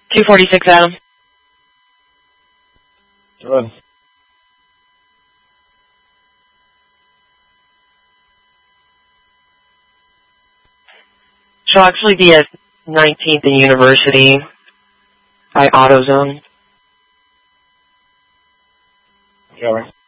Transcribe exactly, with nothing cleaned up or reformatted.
two forty-six Adam. Good. She'll actually be at nineteenth and University by AutoZone. Going.